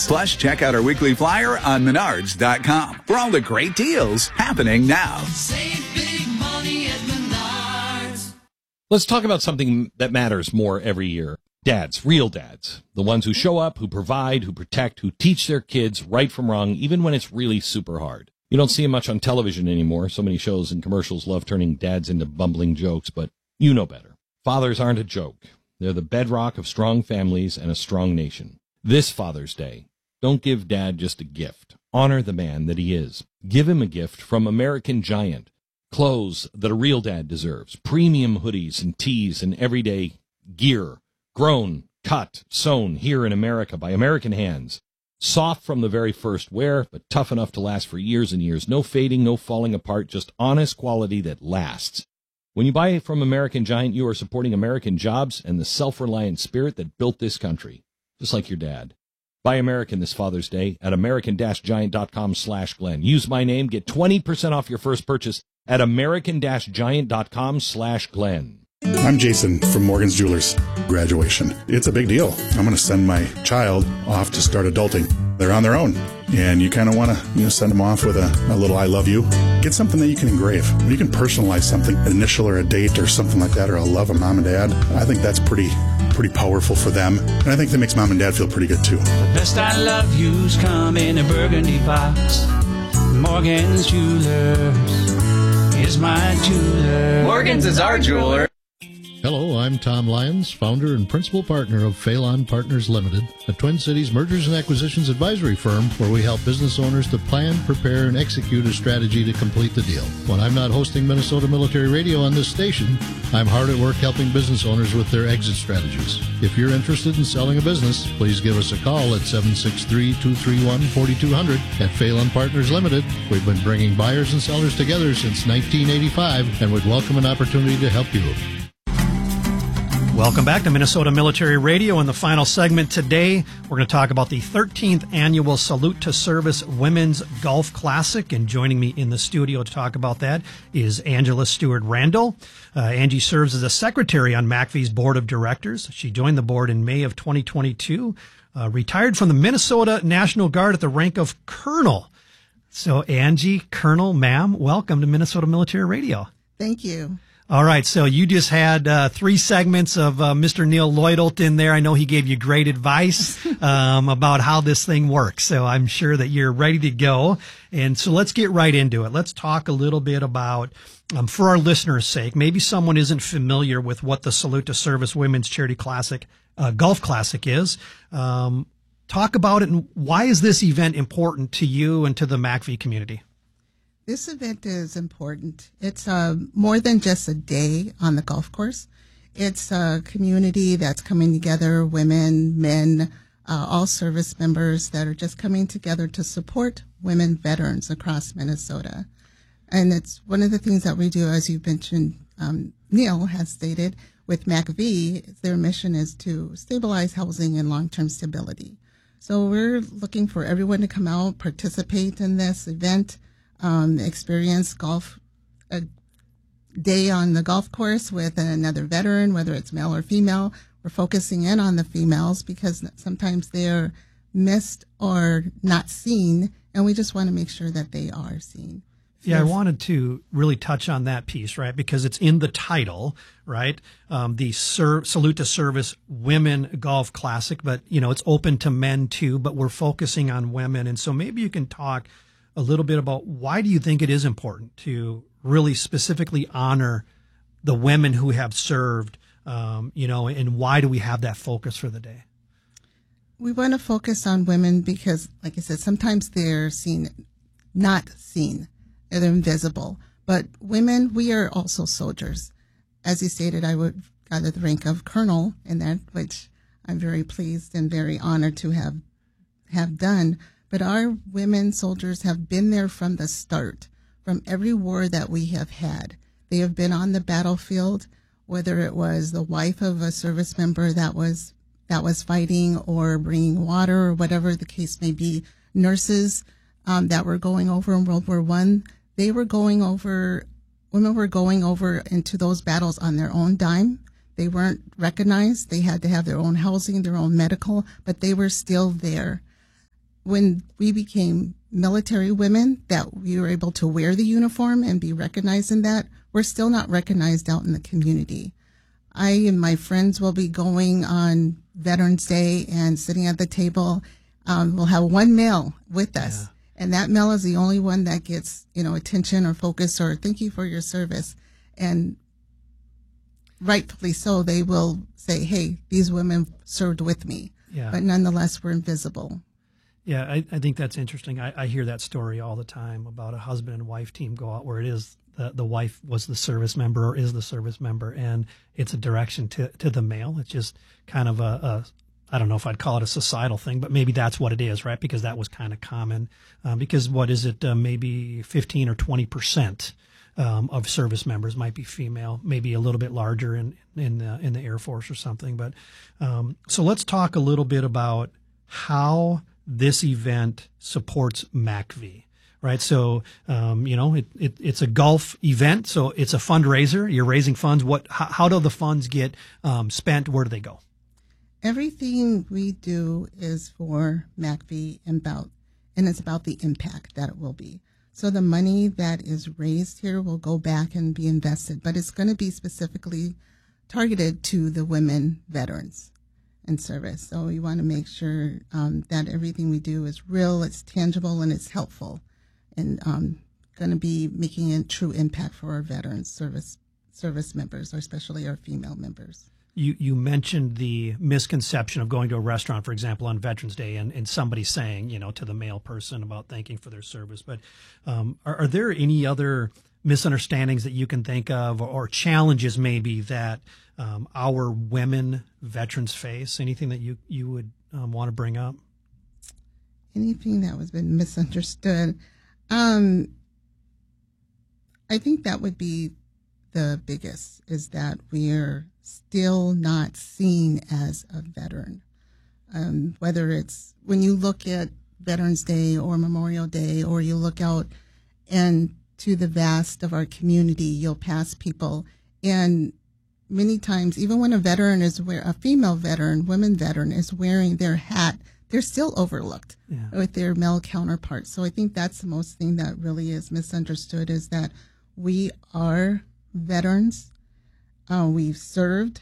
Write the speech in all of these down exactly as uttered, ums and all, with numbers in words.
Plus, check out our weekly flyer on menards dot com for all the great deals happening now. Save big money at Menards. Let's talk about something that matters more every year. Dads, real dads, the ones who show up, who provide, who protect, who teach their kids right from wrong, even when it's really super hard. You don't see them much on television anymore. So many shows and commercials love turning dads into bumbling jokes, but you know better. Fathers aren't a joke. They're the bedrock of strong families and a strong nation. This Father's Day, don't give Dad just a gift. Honor the man that he is. Give him a gift from American Giant. Clothes that a real dad deserves. Premium hoodies and tees and everyday gear. Grown, cut, sewn here in America by American hands. Soft from the very first wear, but tough enough to last for years and years. No fading, no falling apart, just honest quality that lasts. When you buy from American Giant, you are supporting American jobs and the self-reliant spirit that built this country, just like your dad. Buy American this Father's Day at american-giant.com slash Glenn. Use my name, get twenty percent off your first purchase at american-giant.com slash Glenn. I'm Jason from Morgan's Jewelers. Graduation. It's a big deal. I'm going to send my child off to start adulting. They're on their own. And you kind of want to, you know, send them off with a, a little I love you. Get something that you can engrave. When you can personalize something, an initial or a date or something like that, or a love of mom and dad, I think that's pretty pretty powerful for them. And I think that makes mom and dad feel pretty good too. The best I love you's come in a burgundy box. Morgan's Jewelers is my jeweler. Morgan's is our jeweler. Hello, I'm Tom Lyons, founder and principal partner of Phelan Partners Limited, a Twin Cities mergers and acquisitions advisory firm where we help business owners to plan, prepare, and execute a strategy to complete the deal. When I'm not hosting Minnesota Military Radio on this station, I'm hard at work helping business owners with their exit strategies. If you're interested in selling a business, please give us a call at seven six three, two three one, four two zero zero. At Phelan Partners Limited, we've been bringing buyers and sellers together since nineteen eighty-five and would welcome an opportunity to help you. Welcome back to Minnesota Military Radio. In the final segment today, we're going to talk about the thirteenth annual Salute to Service Women's Golf Classic. And joining me in the studio to talk about that is Angela Stewart Randall. Uh, Angie serves as a secretary on M A C V's board of directors. She joined the board in May of twenty twenty-two, uh, retired from the Minnesota National Guard at the rank of colonel. So Angie, Colonel, ma'am, welcome to Minnesota Military Radio. Thank you. All right, so you just had uh, three segments of uh, Mister Neil Lloydelt in there. I know he gave you great advice um, about how this thing works, so I'm sure that you're ready to go. And so let's get right into it. Let's talk a little bit about, um, for our listeners' sake, maybe someone isn't familiar with what the Salute to Service Women's Charity Classic, uh, Golf Classic is. Um, talk about it, and why is this event important to you and to the M A C V community? This event is important. It's uh, more than just a day on the golf course. It's a community that's coming together, women, men, uh, all service members that are just coming together to support women veterans across Minnesota. And it's one of the things that we do, as you mentioned, um, Neil has stated, with M A C V, their mission is to stabilize housing and long-term stability. So we're looking for everyone to come out, participate in this event, Um, experience golf, a day on the golf course with another veteran, whether it's male or female. We're focusing in on the females because sometimes they're missed or not seen, and we just want to make sure that they are seen. Yeah, I wanted to really touch on that piece, right? Because it's in the title, right? Um, the Ser- Salute to Service Women Golf Classic, but, you know, it's open to men too, but we're focusing on women. And so maybe you can talk a little bit about why do you think it is important to really specifically honor the women who have served, um, you know, and why do we have that focus for the day? We want to focus on women because, like I said, sometimes they're seen, not seen, they're invisible. But women, we are also soldiers. As you stated, I would got the rank of colonel in that, which I'm very pleased and very honored to have have done. But our women soldiers have been there from the start, from every war that we have had. They have been on the battlefield, whether it was the wife of a service member that was that was fighting or bringing water or whatever the case may be. Nurses um, that were going over in World War One, they were going over, women were going over into those battles on their own dime. They weren't recognized. They had to have their own housing, their own medical, but they were still there. when we became military women, that we were able to wear the uniform and be recognized in that, we're still not recognized out in the community. I and my friends will be going on Veterans Day and sitting at the table. Um, we'll have one male with us. Yeah. And that male is the only one that gets, you know, attention or focus or thank you for your service. And rightfully so, they will say, hey, these women served with me. Yeah. But nonetheless, we're invisible. Yeah, I, I think that's interesting. I, I hear that story all the time about a husband and wife team go out where it is the, the wife was the service member or is the service member, and it's a direction to, to the male. It's just kind of a, a, I don't know if I'd call it a societal thing, but maybe that's what it is, right? Because that was kind of common. Um, because what is it, uh, maybe fifteen or twenty percent um, of service members might be female, maybe a little bit larger in, in, the, in the Air Force or something. But um, so let's talk a little bit about how this event supports M A C V, right? So, um, you know, it, it, it's a golf event, so it's a fundraiser. You're raising funds. What? How, how do the funds get um, spent? Where do they go? Everything we do is for M A C V and about, and it's about the impact that it will be. So the money that is raised here will go back and be invested, but it's going to be specifically targeted to the women veterans in service. So we want to make sure um, that everything we do is real, it's tangible, and it's helpful, and um, going to be making a true impact for our veterans service service members, or especially our female members. You you mentioned the misconception of going to a restaurant, for example, on Veterans Day, and, and somebody saying, you know, to the male person about thanking for their service. But um, are, are there any other misunderstandings that you can think of, or, or challenges maybe that um, our women veterans face? Anything that you, you would um, want to bring up? Anything that was been misunderstood? Um, I think that would be the biggest, is that we're still not seen as a veteran. Um, whether it's when you look at Veterans Day or Memorial Day, or you look out and to the vast of our community, you'll pass people, and many times, even when a veteran is wear a female veteran, women veteran is wearing their hat, they're still overlooked yeah. with their male counterparts. So I think that's the most thing that really is misunderstood, is that we are veterans. Uh, we've served,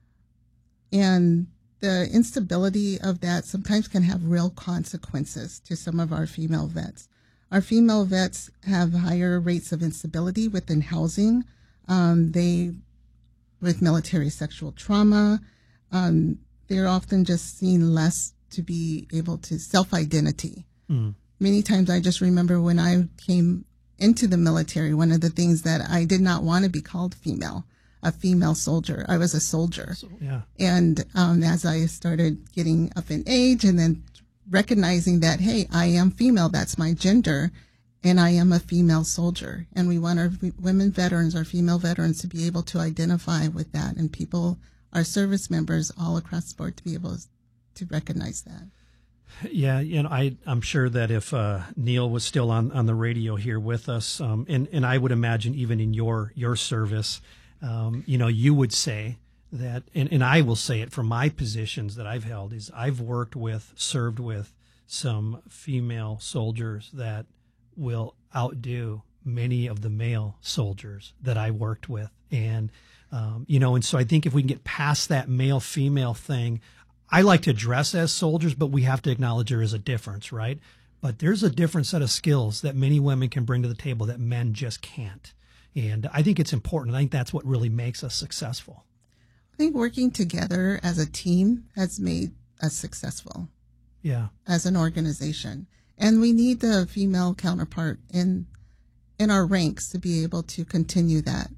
and the instability of that sometimes can have real consequences to some of our female vets. Our female vets have higher rates of instability within housing. Um, they, with military sexual trauma, um, they're often just seen less to be able to self-identity. Mm. Many times I just remember when I came into the military, one of the things that I did not want to be called female, a female soldier. I was a soldier. So, yeah. And um, as I started getting up in age and then recognizing that, hey, I am female, that's my gender, and I am a female soldier. And we want our women veterans, our female veterans, to be able to identify with that, and people, our service members all across the board, to be able to recognize that. Yeah, you know, I, I'm sure that if uh, Neil was still on, on the radio here with us, um, and, and I would imagine even in your your service, um, you know, you would say that, and, and I will say it from my positions that I've held, is I've worked with, served with some female soldiers that will outdo many of the male soldiers that I worked with. And, um, you know, and so I think if we can get past that male-female thing, I like to dress as soldiers, but we have to acknowledge there is a difference, right? But there's a different set of skills that many women can bring to the table that men just can't. And I think it's important. I think that's what really makes us successful. I think working together as a team has made us successful. Yeah. As an organization. And we need the female counterpart in in our ranks to be able to continue that.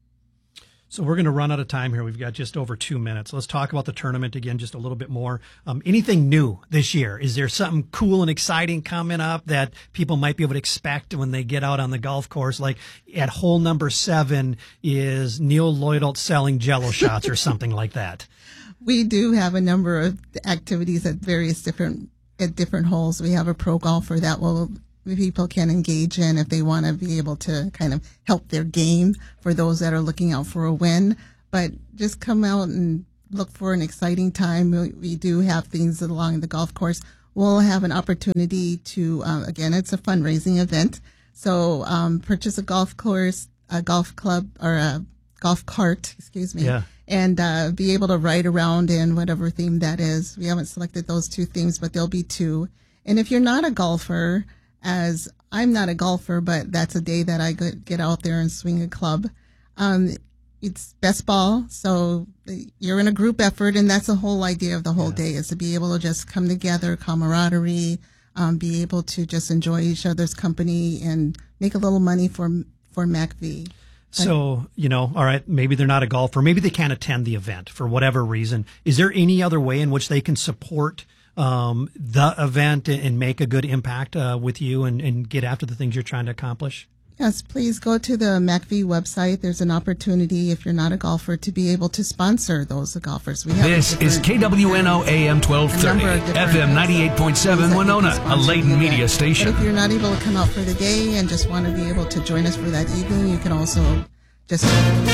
So we're going to run out of time here. We've got just over two minutes. Let's talk about the tournament again just a little bit more. Um, anything new this year? Is there something cool and exciting coming up that people might be able to expect when they get out on the golf course? Like at hole number seven, is Neil Lloydalt selling Jell-O shots or something like that? We do have a number of activities at various different at different holes. We have a pro golfer that will people can engage in if they want to be able to kind of help their game for those that are looking out for a win. But just come out and look for an exciting time. We, we do have things along the golf course. we'll have an opportunity to, uh, again, it's a fundraising event. So um, purchase a golf course, a golf club, or a golf cart, excuse me, Yeah. and uh, be able to ride around in whatever theme that is. We haven't selected those two themes, but there'll be two. And if you're not a golfer, as I'm not a golfer, but that's a day that I get out there and swing a club, um, it's best ball. So you're in a group effort, and that's the whole idea of the whole yeah. day, is to be able to just come together, camaraderie, um, be able to just enjoy each other's company and make a little money for for M A C V. So, you know, all right, maybe they're not a golfer. Maybe they can't attend the event for whatever reason. Is there any other way in which they can support um, the event and make a good impact uh, with you and, and get after the things you're trying to accomplish? Yes, please go to the M A C V website. There's an opportunity, if you're not a golfer, to be able to sponsor those golfers. We have this is K W N O A M twelve thirty, F M ninety-eight point seven Winona, a Layton media station. But if you're not able to come out for the day and just want to be able to join us for that evening, you can also just...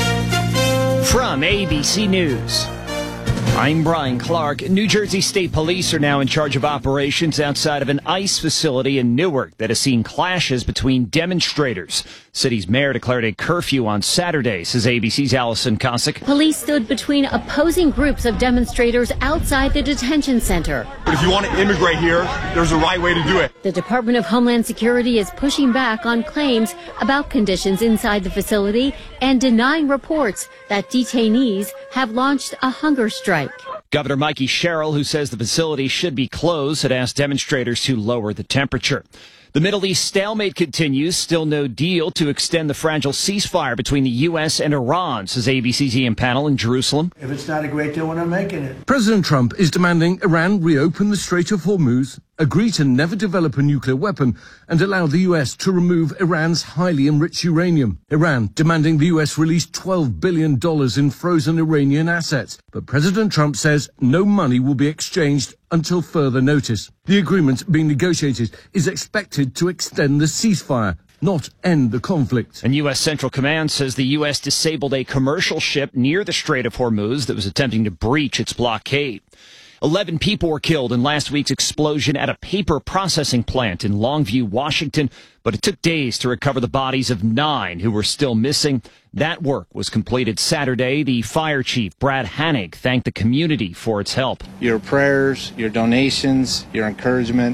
From A B C News, I'm Brian Clark. New Jersey State Police are now in charge of operations outside of an ICE facility in Newark that has seen clashes between demonstrators. City's mayor declared a curfew on Saturday, says A B C's Allison Cossack. Police stood between opposing groups of demonstrators outside the detention center. But if you want to immigrate here, there's a right way to do it. The Department of Homeland Security is pushing back on claims about conditions inside the facility and denying reports that detainees have launched a hunger strike. Governor Mikey Sherrill, who says the facility should be closed, had asked demonstrators to lower the temperature. The Middle East stalemate continues. Still no deal to extend the fragile ceasefire between the U S and Iran, says A B C's Ian Pannell in Jerusalem. If it's not a great deal, we're not making it. President Trump is demanding Iran reopen the Strait of Hormuz, agree to never develop a nuclear weapon, and allow the U S to remove Iran's highly enriched uranium. Iran demanding the U S release twelve billion dollars in frozen Iranian assets. But President Trump says no money will be exchanged until further notice. The agreement being negotiated is expected to extend the ceasefire, not end the conflict. And U S Central Command says the U S disabled a commercial ship near the Strait of Hormuz that was attempting to breach its blockade. Eleven people were killed in last week's explosion at a paper processing plant in Longview, Washington, but it took days to recover the bodies of nine who were still missing. That work was completed Saturday. The fire chief, Brad Hanig, thanked the community for its help. Your prayers, your donations, your encouragement,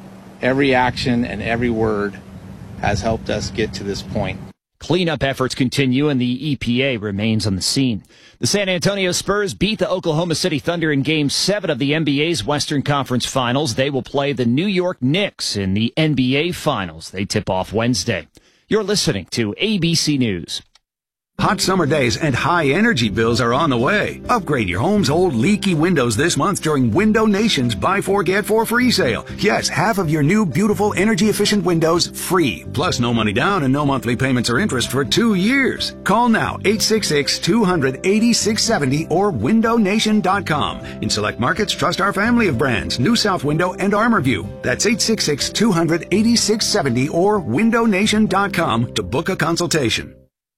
every action and every word has helped us get to this point. Cleanup efforts continue, and the E P A remains on the scene. The San Antonio Spurs beat the Oklahoma City Thunder in Game seven of the N B A's Western Conference Finals. They will play the New York Knicks in the N B A Finals. They tip off Wednesday. You're listening to A B C News. Hot summer days and high energy bills are on the way. Upgrade your home's old leaky windows this month during Window Nation's Buy Four Get Four free sale. Yes, half of your new beautiful energy efficient windows free. Plus no money down and no monthly payments or interest for two years. Call now eight six six, two hundred, eighty-six seventy or window nation dot com. In select markets, trust our family of brands, New South Window and ArmorView. That's eight six six, two hundred, eighty-six seventy or window nation dot com to book a consultation.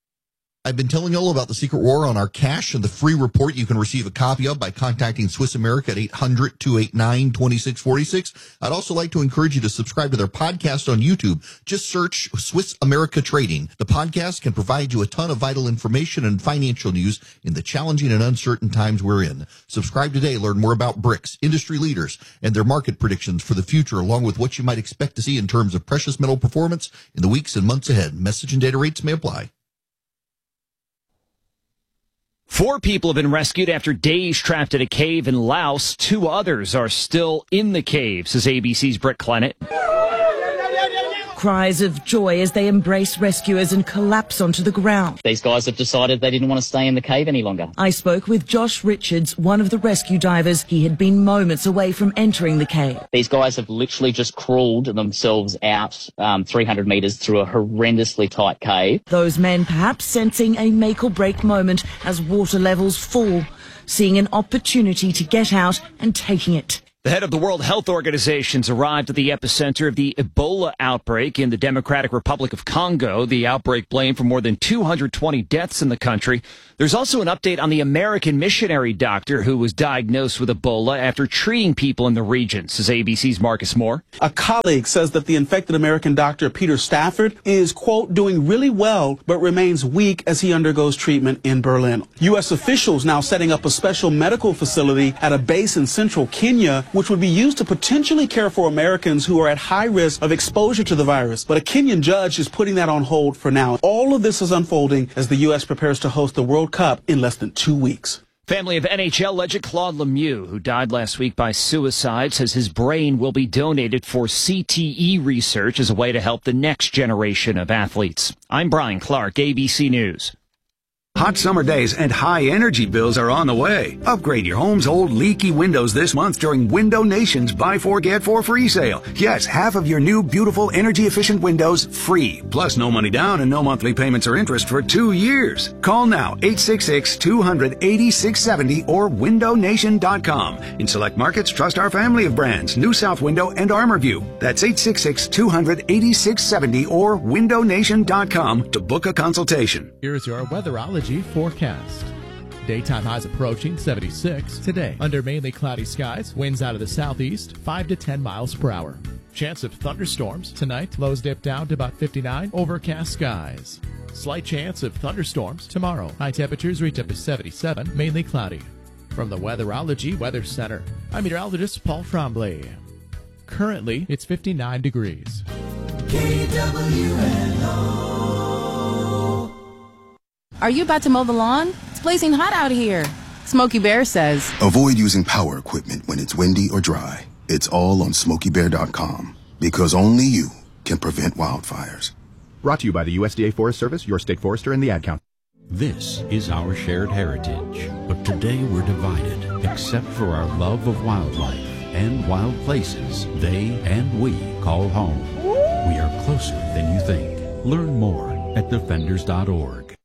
I've been telling you all about the Secret War on our cash and the free report you can receive a copy of by contacting Swiss America at eight hundred, two eight nine, two six four six. I'd also like to encourage you to subscribe to their podcast on YouTube. Just search Swiss America Trading. The podcast can provide you a ton of vital information and financial news in the challenging and uncertain times we're in. Subscribe today. Learn more about bricks, industry leaders, and their market predictions for the future, along with what you might expect to see in terms of precious metal performance in the weeks and months ahead. Message and data rates may apply. Four people have been rescued after days trapped in a cave in Laos. Two others are still in the cave, says A B C's Britt Clennett. Cries of joy as they embrace rescuers and collapse onto the ground. These guys have decided they didn't want to stay in the cave any longer. I spoke with Josh Richards, one of the rescue divers. He had been moments away from entering the cave. These guys have literally just crawled themselves out um, three hundred metres through a horrendously tight cave. Those men perhaps sensing a make or break moment as water levels fall, seeing an opportunity to get out and taking it. The head of the World Health Organization's arrived at the epicenter of the Ebola outbreak in the Democratic Republic of Congo. The outbreak blamed for more than two hundred twenty deaths in the country. There's also an update on the American missionary doctor who was diagnosed with Ebola after treating people in the region, says A B C's Marcus Moore. A colleague says that the infected American doctor, Peter Stafford, is, quote, doing really well, but remains weak as he undergoes treatment in Berlin. U S officials now setting up a special medical facility at a base in central Kenya, which would be used to potentially care for Americans who are at high risk of exposure to the virus. But a Kenyan judge is putting that on hold for now. All of this is unfolding as the U S prepares to host the World Cup in less than two weeks. Family of N H L legend Claude Lemieux, who died last week by suicide, says his brain will be donated for C T E research as a way to help the next generation of athletes. I'm Brian Clark, A B C News. Hot summer days and high energy bills are on the way. Upgrade your home's old leaky windows this month during Window Nation's Buy Four Get Four free sale. Yes, half of your new beautiful energy efficient windows free. Plus no money down and no monthly payments or interest for two years. Call now eight six six, two hundred, eighty-six seventy or window nation dot com. In select markets, trust our family of brands, New South Window and ArmorView. That's eight six six, two hundred, eighty-six seventy or window nation dot com to book a consultation. Here's your weatherology forecast. Daytime highs approaching seventy-six today. Under mainly cloudy skies, winds out of the southeast, five to ten miles per hour. Chance of thunderstorms tonight. Lows dip down to about fifty-nine. Overcast skies. Slight chance of thunderstorms tomorrow. High temperatures reach up to seventy-seven, mainly cloudy. From the Weatherology Weather Center, I'm meteorologist Paul Tremblay. Currently, it's fifty-nine degrees. K W N O. Are you about to mow the lawn? It's blazing hot out here. Smokey Bear says, avoid using power equipment when it's windy or dry. It's all on smokey bear dot com because only you can prevent wildfires. Brought to you by the U S D A Forest Service, your state forester, and the Ad Council. This is our shared heritage, but today we're divided, except for our love of wildlife and wild places they and we call home. We are closer than you think. Learn more at defenders dot org.